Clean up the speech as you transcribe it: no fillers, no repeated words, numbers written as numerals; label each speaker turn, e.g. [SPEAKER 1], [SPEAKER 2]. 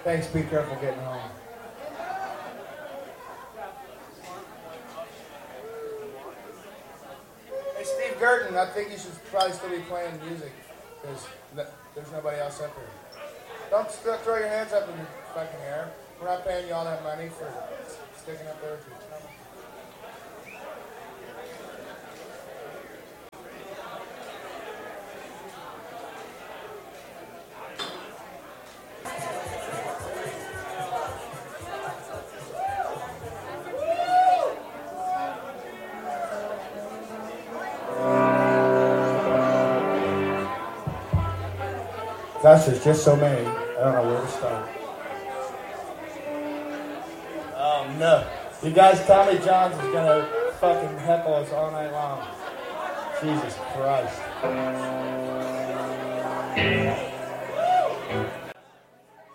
[SPEAKER 1] Thanks, be careful getting home. Hey, Steve Gurton, I think you should probably still be playing music, because there's nobody else up here. Don't throw your hands up in the fucking air. We're not paying you all that money for sticking up there with your tongue. Gosh, there's just so many. I don't know where to start. No. You guys, Tommy Johns is gonna fucking heckle us all night long. Jesus Christ.